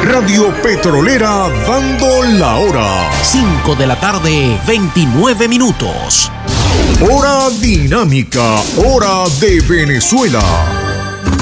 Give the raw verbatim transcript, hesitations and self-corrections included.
Radio Petrolera dando la hora. cinco de la tarde, veintinueve minutos. Hora dinámica, hora de Venezuela.